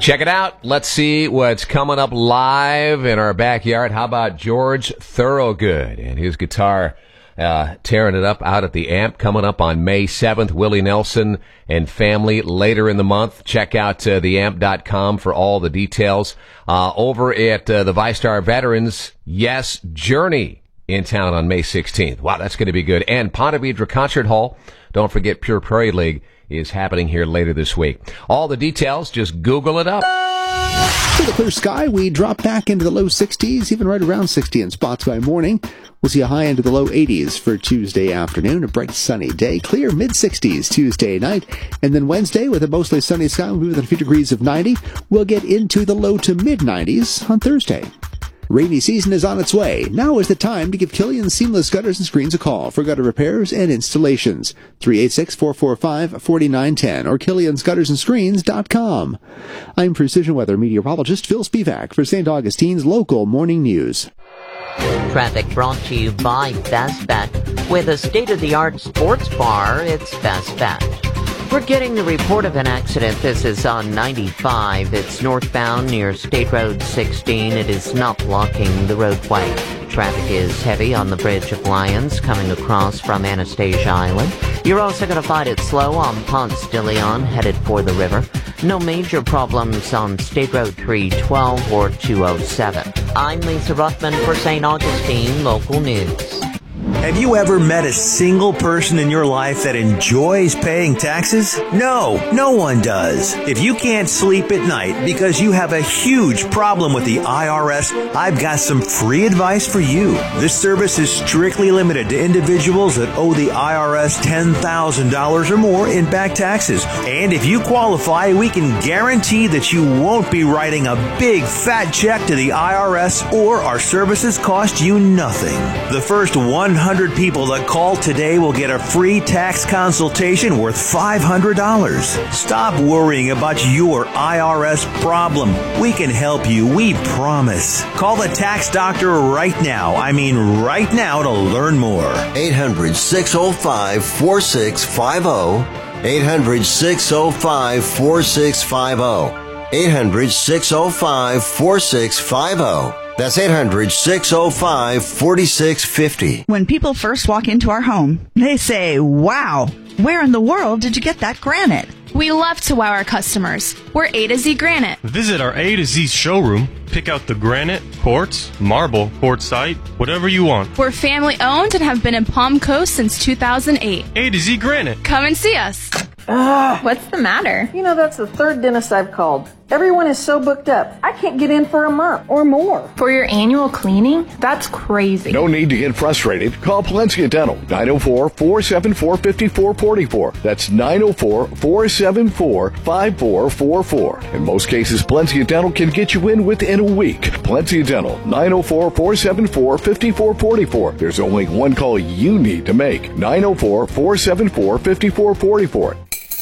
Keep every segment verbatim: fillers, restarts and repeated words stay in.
Check it out. Let's see what's coming up live in our backyard. How about George Thorogood and his guitar uh, tearing it up out at the Amp coming up on May seventh. Willie Nelson and family later in the month. Check out uh, the amp dot com for all the details. Uh, over at uh, the ViStar Veterans, yes, Journey in town on May sixteenth. Wow, that's going to be good. And Ponte Vedra Concert Hall. Don't forget Pure Prairie League is happening here later this week. All the details, just Google it up. With a clear sky, we drop back into the low sixties, even right around sixty in spots by morning. We'll see a high into the low eighties for Tuesday afternoon, a bright sunny day. Clear mid-sixties Tuesday night. And then Wednesday, with a mostly sunny sky, we'll be within a few degrees of ninety. We'll get into the low to mid-nineties on Thursday. Rainy season is on its way. Now is the time to give Killian Seamless Gutters and Screens a call for gutter repairs and installations. three eight six, four four five, four nine one zero or killians gutters and screens dot com. I'm Precision Weather meteorologist Phil Spivak for Saint Augustine's local morning news. Traffic brought to you by Best Bet. With a state-of-the-art sports bar, it's Best Bet. We're getting the report of an accident. This is on ninety-five. It's northbound near State Road sixteen. It is not blocking the roadway. Traffic is heavy on the Bridge of Lions coming across from Anastasia Island. You're also going to find it slow on Ponce de Leon headed for the river. No major problems on State Road three twelve or two oh seven. I'm Lisa Ruffman for Saint Augustine Local News. Have you ever met a single person in your life that enjoys paying taxes? No, no one does. If you can't sleep at night because you have a huge problem with the I R S, I've got some free advice for you. This service is strictly limited to individuals that owe the I R S ten thousand dollars or more in back taxes. And if you qualify, we can guarantee that you won't be writing a big fat check to the I R S, or our services cost you nothing. The first one hundred people that call today will get a free tax consultation worth five hundred dollars. Stop worrying about your I R S problem. We can help you, we promise. Call the tax doctor right now. I mean right now to learn more. eight hundred, six oh five, four six five oh. eight hundred, six oh five, four six five oh. eight hundred, six oh five, four six five oh. That's eight hundred, six oh five, four six five oh. When people first walk into our home, they say, wow, where in the world did you get that granite? We love to wow our customers. We're A to Z Granite. Visit our A to Z showroom. Pick out the granite, quartz, marble, quartzite, whatever you want. We're family owned and have been in Palm Coast since two thousand eight. A to Z Granite. Come and see us. Ah, what's the matter? You know, that's the third dentist I've called. Everyone is so booked up. I can't get in for a month or more. For your annual cleaning? That's crazy. No need to get frustrated. Call Palencia Dental, nine oh four, four seven four, five four four four. That's nine oh four, four seven four, five four four four. In most cases, Palencia Dental can get you in within a week. Palencia Dental, nine oh four, four seven four, five four four four. There's only one call you need to make. nine oh four, four seven four, five four four four.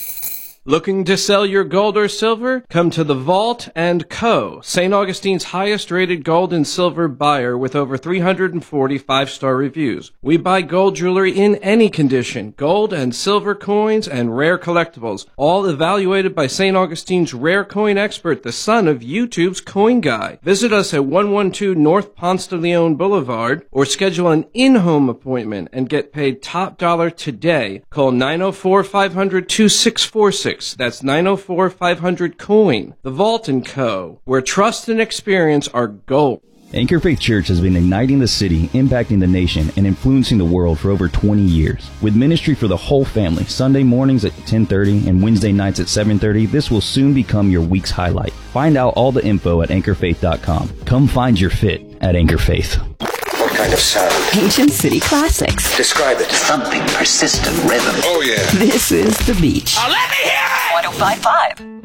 Looking to sell your gold or silver? Come to the Vault and Co., Saint Augustine's highest-rated gold and silver buyer with over three hundred forty five-star reviews. We buy gold jewelry in any condition, gold and silver coins and rare collectibles, all evaluated by Saint Augustine's rare coin expert, the son of YouTube's Coin Guy. Visit us at one twelve North Ponce de Leon Boulevard or schedule an in-home appointment and get paid top dollar today. Call nine oh four, five hundred, two six four six. That's nine oh four, five hundred, coin. The Vault and Co., where trust and experience are gold. Anchor Faith Church has been igniting the city, impacting the nation, and influencing the world for over twenty years. With ministry for the whole family, Sunday mornings at ten thirty and Wednesday nights at seven thirty, this will soon become your week's highlight. Find out all the info at anchor faith dot com. Come find your fit at Anchor Faith. What kind of sound? Ancient city classics. Describe it. Thumping, persistent rhythm. Oh, yeah. This is The Beach. Oh, let me hear it! one oh five point five.